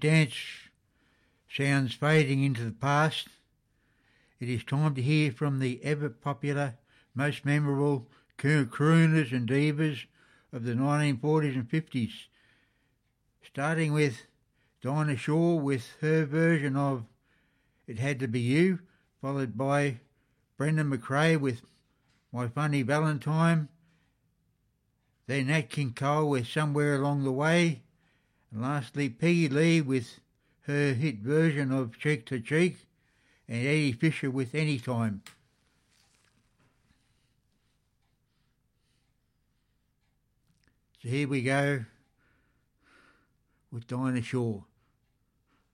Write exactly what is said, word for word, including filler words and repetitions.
dance sounds fading into the past, it is time to hear from the ever-popular, most memorable crooners and divas of the nineteen forties and fifties, starting with Dinah Shore with her version of It Had to Be You, followed by Brendan McRae with My Funny Valentine, then Nat King Cole with Somewhere Along the Way, and lastly Peggy Lee with her hit version of Cheek to Cheek, and Eddie Fisher with Anytime. So here we go with Dinah Shore.